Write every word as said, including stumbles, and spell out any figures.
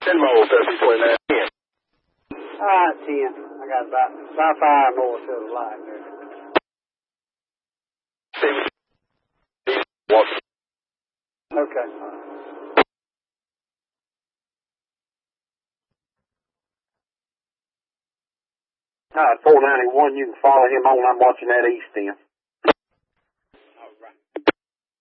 ten miles uh, between that. ten. All right, ten. I got about, about five north of the light there. Okay. All right, four ninety-one, you can follow him on. I'm watching that east end.